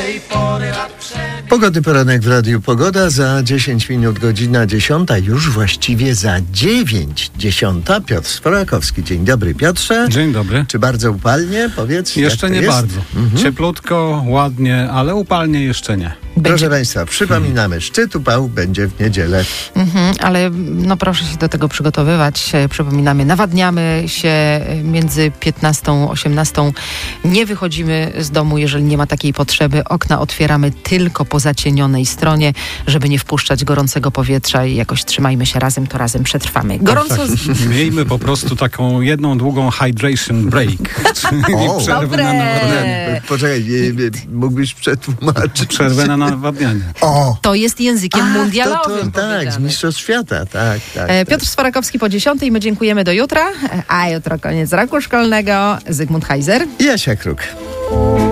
Pogody poranek w Radiu Pogoda. Za 10 minut godzina 10, już właściwie za 9:10. Piotr Sforakowski. Dzień dobry, Piotrze. Dzień dobry. Czy bardzo upalnie? Powiedz. Jeszcze nie bardzo. Cieplutko, ładnie, ale upalnie jeszcze nie. Proszę Państwa, przypominamy, szczyt upału będzie w niedzielę. Ale proszę się do tego przygotowywać. Przypominamy, nawadniamy się między 15 a 18. Nie wychodzimy z domu, jeżeli nie ma takiej potrzeby. Okna otwieramy tylko po zacienionej stronie, żeby nie wpuszczać gorącego powietrza i jakoś trzymajmy się razem, to razem przetrwamy. Gorąco... Miejmy po prostu taką jedną długą hydration break. Czyli przerwę na nawadnianie. Poczekaj, mógłbyś przetłumaczyć. Przerwę na nawadnianie. To jest językiem mundialowym. Tak, z Mistrzostw Świata. Tak. Piotr Sforakowski po 10. My dziękujemy do jutra. A jutro koniec roku szkolnego. Zygmunt Heiser i Jasia Kruk.